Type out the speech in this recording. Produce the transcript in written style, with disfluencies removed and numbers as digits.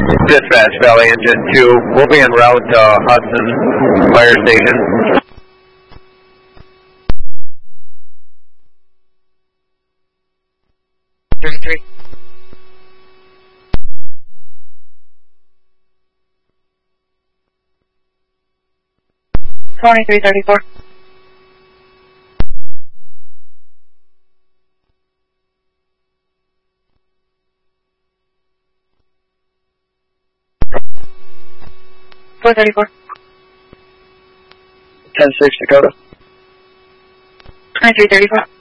Dispatch, Valley Engine 2. We'll be en route to Hudson Fire Station. Three. 2334. Four 34. 10-6 Dakota. 2334.